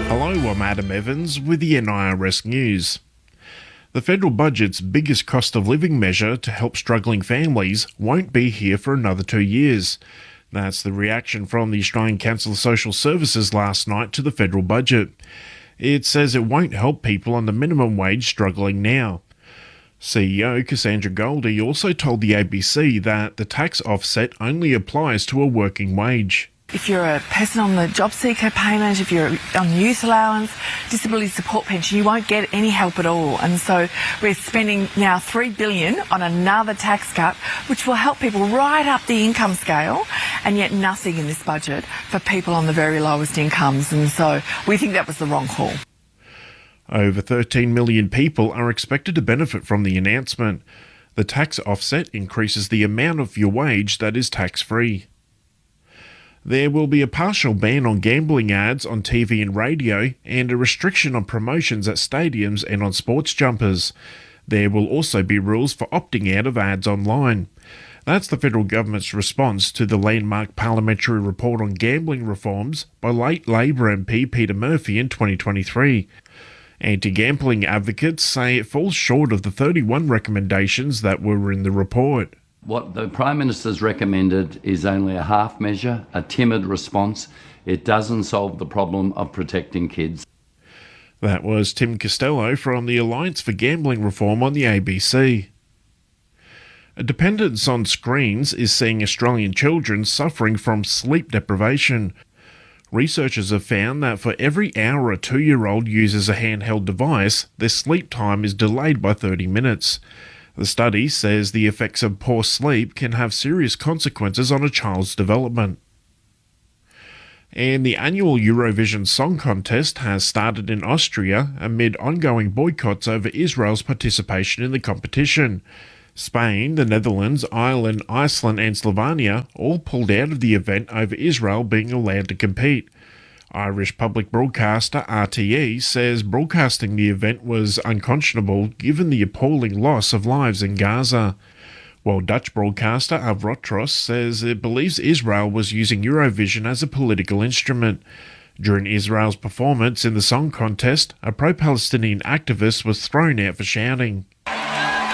Hello, I'm Adam Evans with the NIRS News. The federal budget's biggest cost of living measure to help struggling families won't be here for another 2 years. That's the reaction from the Australian Council of Social Services last night to the federal budget. It says it won't help people on the minimum wage struggling now. CEO Cassandra Goldie also told the ABC that the tax offset only applies to a working wage. If you're a person on the job seeker payment, if you're on youth allowance, disability support pension, you won't get any help at all. And so we're spending now $3 billion on another tax cut, which will help people right up the income scale, and yet nothing in this budget for people on the very lowest incomes. And so we think that was the wrong call. Over 13 million people are expected to benefit from the announcement. The tax offset increases the amount of your wage that is tax-free. There will be a partial ban on gambling ads on TV and radio and a restriction on promotions at stadiums and on sports jumpers. There will also be rules for opting out of ads online. That's the federal government's response to the landmark parliamentary report on gambling reforms by late Labor MP Peter Murphy in 2023. Anti-gambling advocates say it falls short of the 31 recommendations that were in the report. What the Prime Minister's recommended is only a half measure, a timid response. It doesn't solve the problem of protecting kids. That was Tim Costello from the Alliance for Gambling Reform on the ABC. A dependence on screens is seeing Australian children suffering from sleep deprivation. Researchers have found that for every hour a 2-year-old uses a handheld device, their sleep time is delayed by 30 minutes. The study says the effects of poor sleep can have serious consequences on a child's development. And the annual Eurovision Song Contest has started in Austria amid ongoing boycotts over Israel's participation in the competition. Spain, the Netherlands, Ireland, Iceland and Slovenia all pulled out of the event over Israel being allowed to compete. Irish public broadcaster RTE says broadcasting the event was unconscionable given the appalling loss of lives in Gaza, while Dutch broadcaster Avrotros says it believes Israel was using Eurovision as a political instrument. During Israel's performance in the song contest, a pro-Palestinian activist was thrown out for shouting.